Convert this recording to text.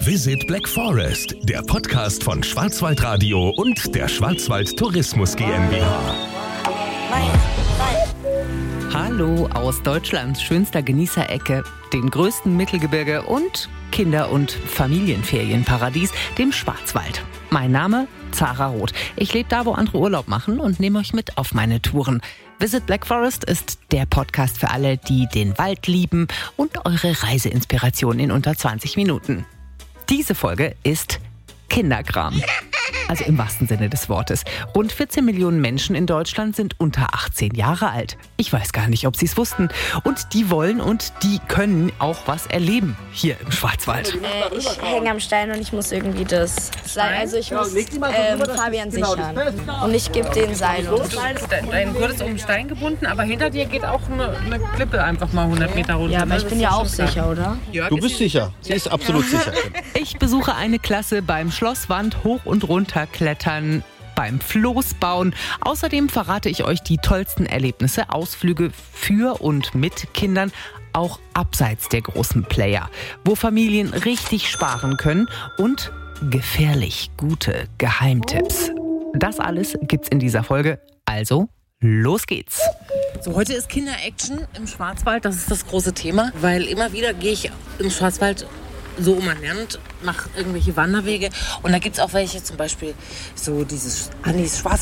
Visit Black Forest, der Podcast von Schwarzwaldradio und der Schwarzwald Tourismus GmbH. Hallo aus Deutschlands schönster Genießerecke, dem größten Mittelgebirge und Kinder- und Familienferienparadies, dem Schwarzwald. Mein Name? Zara Roth. Ich lebe da, wo andere Urlaub machen und nehme euch mit auf meine Touren. Visit Black Forest ist der Podcast für alle, die den Wald lieben und eure Reiseinspiration in unter 20 Minuten. Diese Folge ist Kinderkram. Also im wahrsten Sinne des Wortes. Rund 14 Millionen Menschen in Deutschland sind unter 18 Jahre alt. Ich weiß gar nicht, ob sie es wussten. Und die wollen und die können auch was erleben hier im Schwarzwald. Ich hänge am Stein und ich muss irgendwie das Seil, also ich muss Fabian sichern. Und ich gebe den Seil. Dein Gurt ist um den Stein gebunden, aber hinter dir geht auch eine Klippe einfach mal 100 Meter runter. Ja, aber ich bin ja auch sicher, oder? Du bist sicher. Sie ist absolut sicher. Ich besuche eine Klasse beim Schlosswand hoch und runter klettern, beim Floßbauen. Außerdem verrate ich euch die tollsten Erlebnisse, Ausflüge für und mit Kindern, auch abseits der großen Player, wo Familien richtig sparen können und gefährlich gute Geheimtipps. Das alles gibt's in dieser Folge, also los geht's. So, heute ist Kinder-Action im Schwarzwald, das ist das große Thema, weil immer wieder gehe ich im Schwarzwald so umernannt nach irgendwelche Wanderwege und da gibt es auch welche, zum Beispiel so dieses Annis